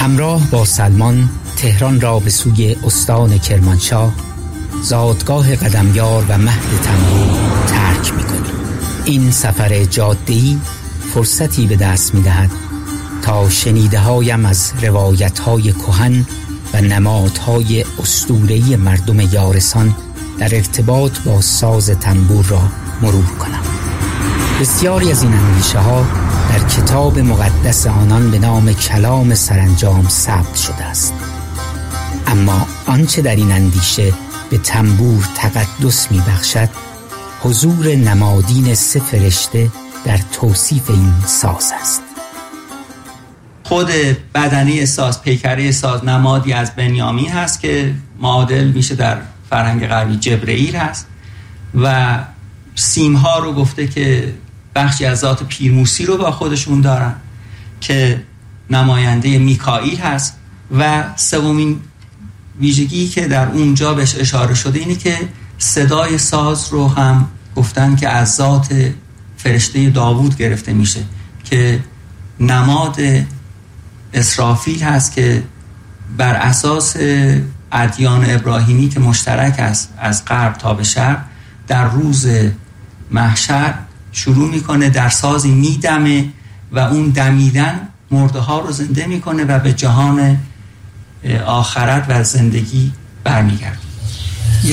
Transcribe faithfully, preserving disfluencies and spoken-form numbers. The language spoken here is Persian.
همراه با سلمان تهران را به سوی استان کرمانشاه، زادگاه قدمیار و مهد تنبور ترک می‌کنیم. این سفر جاده‌ای فرصتی به دست می‌دهد تا شنیده‌هایم از روایت‌های کهن و نمادهای اسطوره‌ای مردم یارسان در ارتباط با ساز تنبور را مرور کنم. بسیاری از این اندیشه‌ها در کتاب مقدس آنان به نام کلام سرانجام ثبت شده است. اما آنچه در این اندیشه به تنبور تقدس می‌بخشد، حضور نمادین سه فرشته در توصیف این ساز است. خود بدنه ساز، پیکره ساز، نمادی از بنیامین هست که معادل میشه در فرهنگ غربی جبرئیل هست و سیمها رو گفته که بخشی از ذات پیرموسی رو با خودشون دارن که نماینده میکائیل هست و سومین ویژگی که در اونجا بهش اشاره شده اینه که صدای ساز رو هم گفتن که از ذات فرشته داوود گرفته میشه که نماد اسرافیل هست که بر اساس ادیان ابراهیمی که مشترک است از غرب تا به شرق، در روز محشر شروع میکنه در سازی میدمه و اون دمیدن مرده ها رو زنده میکنه و به جهان آخرت و زندگی برمیگرده.